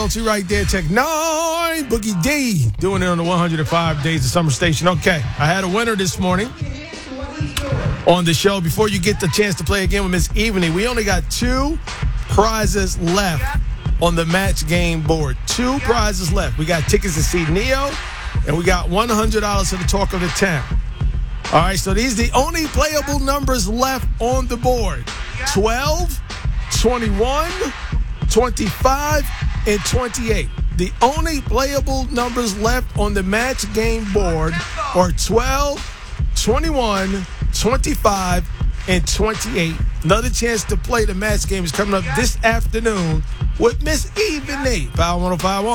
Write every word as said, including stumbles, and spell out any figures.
Two right there, Tech Nine, Boogie D, doing it on the one hundred five Days of Summer Station. Okay, I had a winner this morning on the show. Before you get the chance to play again with Miss Evening, we only got two prizes left on the match game board. Two prizes left. We got tickets to see Neo, and we got one hundred dollars for the Talk of the Town. All right, so these are the only playable numbers left on the board. twelve, twenty-one, twenty-five, and twenty-eight. The only playable numbers left on the match game board are twelve, twenty-one, twenty-five, and twenty-eight. Another chance to play the match game is coming up this afternoon with Miss Evening. Power one oh five point one.